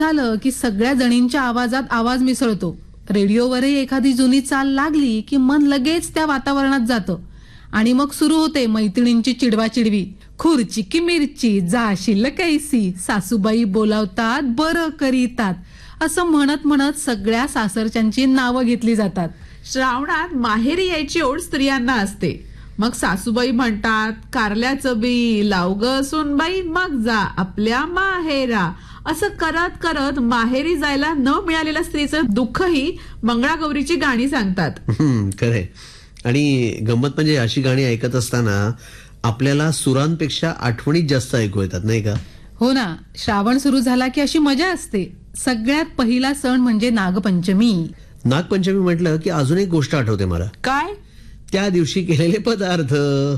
झालं की सगळ्या जणींच्या आवाजात आवाज मिसळतो. रेडिओवरही एखादी जुनी चाल लागली की मन लगेच त्या वातावरणात जातं आणि मग सुरू होते मैत्रिणींची चिडवाचिडवी. खुर्ची की मिरची जाशील कैसी, सासूबाई बोलावतात बरं करीतात, असं म्हणत म्हणत सगळ्या सासरच्यांची नावं घेतली जातात. श्रावणात माहेरी यायची ओढ स्त्रियांना असते. मग सासूबाई म्हणतात कारल्याचं बी लाव ग सूनबाई, मग जा आपल्या माहेरा. असं करत करत माहेरी जायला न मिळालेल्या स्त्रीचं दुःखही मंगळागौरीची गाणी सांगतात. खरे. आणि गंमत म्हणजे अशी गाणी ऐकत असताना आपल्याला सुरांपेक्षा आठवणीत जास्त ऐकू येतात, नाही का? हो ना. श्रावण सुरू झाला की अशी मजा असते. सगळ्यात पहिला सण म्हणजे नागपंचमी. नागपंचमी म्हटलं की अजून एक गोष्ट आठवते मला. काय? त्या दिवशी केलेले पदार्थ.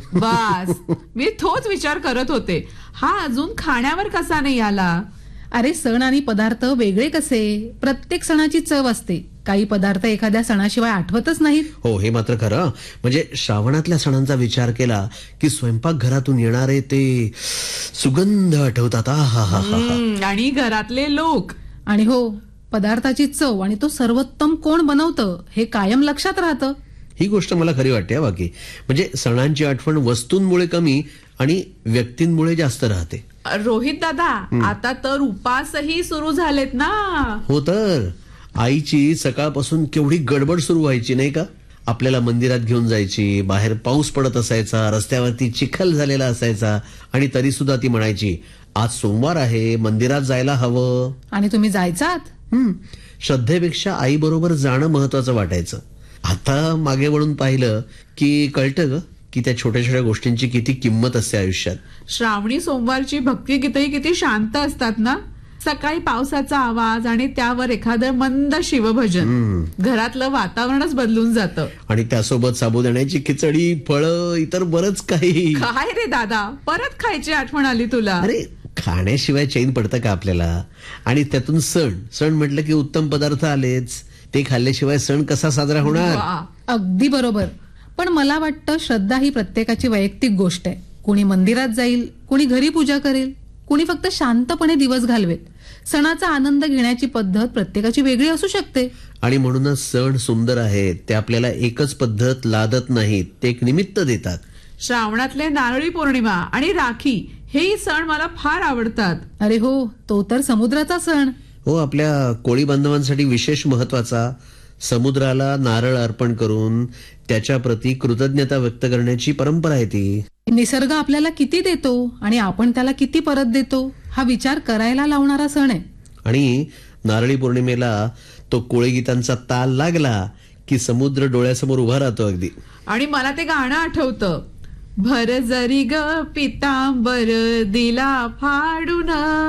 बस मी तोच विचार करत होते, हा अजून खाण्यावर कसा नाही आला. अरे सण आणि पदार्थ वेगळे कसे? प्रत्येक सणाची चव असते. काही पदार्थ एखाद्या सणाशिवाय आठवतच नाहीत. हो, हे मात्र खरं. म्हणजे श्रावणातल्या सणांचा विचार केला की स्वयंपाक घरातून येणारे ते सुगंध आठवतात. आणि घरातले लोक. आणि हो, पदार्थाची चव आणि तो सर्वोत्तम कोण बनवतं हे कायम लक्षात राहतं. ही गोष्ट मला खरी वाटते. बाकी म्हणजे सणांची आठवण वस्तूंमुळे कमी आणि व्यक्तींमुळे जास्त राहते. रोहित दादा, आता तर उपासही सुरू झालेत ना. हो तर. आईची सकाळपासून केवढी गडबड सुरू व्हायची, नाही का? आपल्याला मंदिरात घेऊन जायची. बाहेर पाऊस पडत असायचा, रस्त्यावरती चिखल झालेला असायचा, आणि तरी सुद्धा ती म्हणायची आज सोमवार आहे, मंदिरात जायला हवं. आणि तुम्ही जायचात? श्रद्धेपेक्षा आई बरोबर जाणं महत्वाचं वाटायचं. आता मागे वळून पाहिलं की कळतं ग की त्या छोट्या छोट्या गोष्टींची किती किंमत असते आयुष्यात. श्रावणी सोमवारची भक्तिगीतही किती शांत असतात ना. सकाळी पावसाचा आवाज आणि त्यावर एखादं मंद शिवभजन, घरातलं वातावरणच बदलून जातं. आणि त्यासोबत साबुदाण्याची खिचडी, फळं, इतर बरंच काही. काय रे दादा, परत खायची आठवण आली तुला? अरे खाण्याशिवाय चैन पडतं का आपल्याला? आणि त्यातून सण म्हटलं की उत्तम पदार्थ आलेच. ते खाल्ल्याशिवाय सण कसा साजरा होणार? अगदी बरोबर. पण मला वाटतं श्रद्धा ही प्रत्येकाची वैयक्तिक गोष्ट आहे. कुणी मंदिरात जाईल, कुणी घरी पूजा करेल, कुणी फक्त शांतपणे दिवस घालवेल. सणाचा आनंद घेण्याची पद्धत प्रत्येकाची वेगळी असू शकते. आणि म्हणूनच सण सुंदर आहेत. ते आपल्याला एकच पद्धत लादत नाहीत, ते एक निमित्त देतात. श्रावणातले नारळी पौर्णिमा आणि राखी हेही सण मला फार आवडतात. अरे हो, तो तर समुद्राचा सण. हो, आपल्या कोळी बांधवांसाठी विशेष महत्वाचा. समुद्राला नारळ अर्पण करून त्याच्या प्रती कृतज्ञता व्यक्त करण्याची परंपरा आहे ती. निसर्ग आपल्याला किती देतो आणि आपण त्याला किती परत देतो हा विचार करायला लावणारा सण आहे. आणि नारळी पौर्णिमेला तो कोळी गीतांचा ताल लागला की समुद्र डोळ्यासमोर उभा राहतो अगदी. आणि मला ते गाणं आठवतं, भर जरी ग पितांबर दिला फाडून,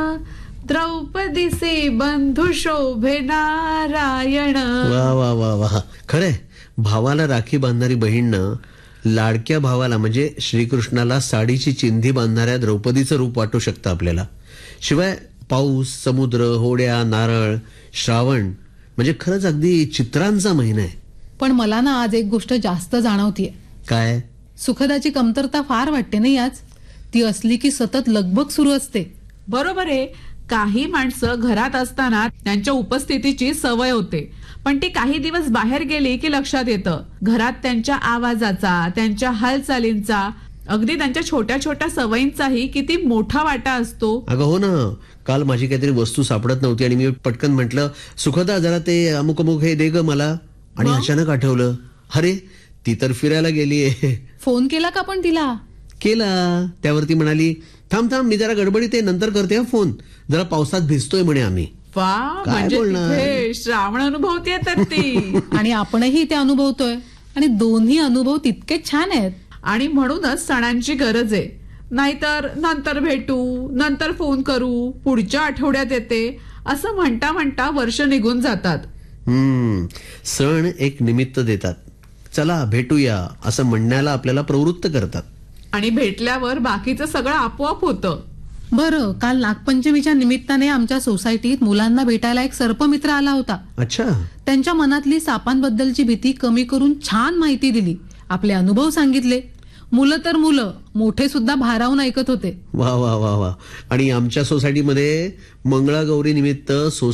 द्रौपदीचे बंधू शोभे नारायण. वा वा वा वा. खरंय, भावाला राखी बांधणारी बहीणनं लाडक्या भावाला म्हणजे श्रीकृष्णाला साडीची चिंधी बांधणाऱ्या द्रौपदीचं रूप वाटू शकतं आपल्याला. शिवाय पाऊस, समुद्र, होड्या, नारळ, श्रावण म्हणजे खरंच अगदी चित्रांचा महिना आहे. पण मला ना आज एक गोष्ट जास्त जाणवतीये. काय? सुखदाची कमतरता फार वाटते नाही आज. ती असली की सतत लगबग सुरू असते. बरोबर आहे. काही माणसं घरात असताना त्यांच्या उपस्थितीची सवय होते, पण ती काही दिवस बाहेर गेली की लक्षात येतं घरात त्यांच्या आवाजाचा, त्यांच्या हालचालींचा, अगदी त्यांच्या छोट्या छोट्या सवयींचाही किती मोठा वाटा असतो. अगं हो ना. काल माझी काहीतरी वस्तू सापडत नव्हती आणि मी पटकन म्हटलं सुखदा जरा ते अमुक अमुक हे दे ग मला. आणि अचानक आठवलं, अरे ती तर फिरायला गेलीये. फोन केला का पण तिला? केला. त्यावरती म्हणाली थांब मी जरा गडबडीत आहे, नंतर करते फोन, जरा पावसात भिजतोय म्हणे आम्ही. वा, म्हणजे तिथे श्रावण अनुभवते तर ती. आणि आपणही ते अनुभवतोय आणि दोन्ही अनुभव तितके छान आहेत. आणि म्हणूनच सणांची गरज आहे. नाहीतर नंतर भेटू, नंतर फोन करू, पुढच्या आठवड्यात येते असं म्हणता म्हणता वर्ष निघून जातात. सण एक निमित्त देतात. चला भेटूया असं म्हणण्याला आपल्याला प्रवृत्त करतात. आणि भेटल्यावर बाकीचं सगळं आपोआप होतं. बरं, काल नागपंचमीच्या निमित्ताने आमच्या सोसायटीत मुलांना भेटायला एक सर्पमित्र आला होता. अच्छा. त्यांच्या मनातली सापांबद्दलची भीती कमी करून छान माहिती दिली, आपले अनुभव सांगितले. मुलं तर मुलं, मोठे सुद्धा भारावून ऐकत होते. वा वा वा वा. आणि आमच्या सोसायटीमध्ये मंगळागौरी निमित्त